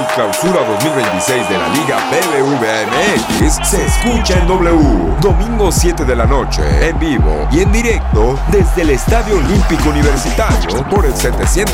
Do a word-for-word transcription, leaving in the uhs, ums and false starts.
Clausura dos mil veintiséis de la Liga B B V A M X se escucha en W. Domingo siete de la noche, en vivo y en directo desde el Estadio Olímpico Universitario por el setecientos